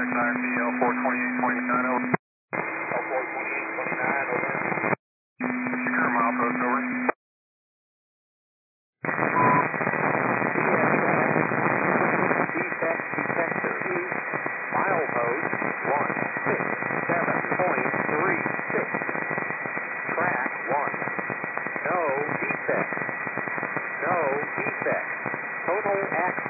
DL 42829 over. L42829, over. Secure milepost over. Defect detector is milepost 167.36. Track 1. No defect. No defect. Total access.